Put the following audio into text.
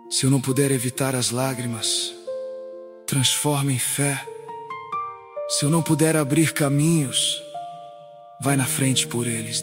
Se eu não puder evitar as lágrimas, transforma em fé. Se eu não puder abrir caminhos, vai na frente por eles.